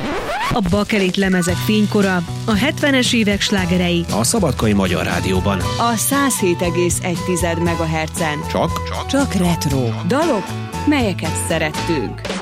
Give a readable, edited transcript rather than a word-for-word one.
A bakelit lemezek fénykora, a 70-es évek slágerei a Szabadkai Magyar Rádióban. A 107,1 MHz-en. Csak Csak retro dalok, melyeket szerettünk.